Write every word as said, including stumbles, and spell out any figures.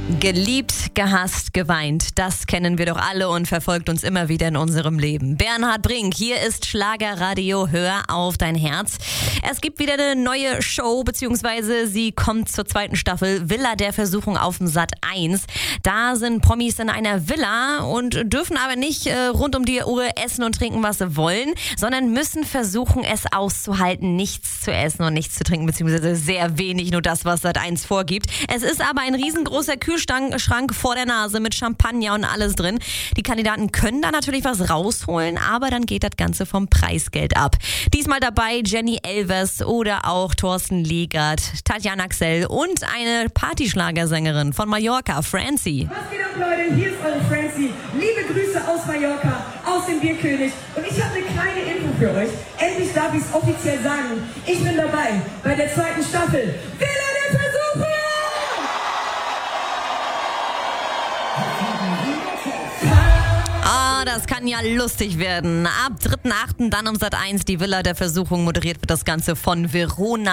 Geliebt, gehasst, geweint, das kennen wir doch alle und verfolgt uns immer wieder in unserem Leben. Bernhard Brink, hier ist Schlagerradio, hör auf dein Herz. Es gibt wieder eine neue Show, beziehungsweise sie kommt zur zweiten Staffel, Villa der Versuchung auf dem Sat eins. Da sind Promis in einer Villa und dürfen aber nicht äh, rund um die Uhr essen und trinken, was sie wollen, sondern müssen versuchen, es auszuhalten, nichts zu essen und nichts zu trinken, beziehungsweise sehr wenig, nur das, was Sat eins vorgibt. Es ist aber ein riesengroßer Kühlschrank vor der Nase mit Champagner und alles drin. Die Kandidaten können da natürlich was rausholen, aber dann geht das Ganze vom Preisgeld ab. Diesmal dabei Jenny Elvers oder auch Thorsten Legert, Tatjana Xell und eine Partyschlagersängerin von Mallorca, Francie. Was geht ab, Leute? Hier ist eure Francie. Liebe Grüße aus Mallorca, aus dem Bierkönig. Und ich habe eine kleine Info für euch. Endlich darf ich es offiziell sagen. Ich bin dabei bei der zweiten Staffel. Villa der Versuchung! Ah, das kann ja lustig werden. Ab dritten achten dann um Sat eins die Villa der Versuchung. Moderiert wird das Ganze von Verona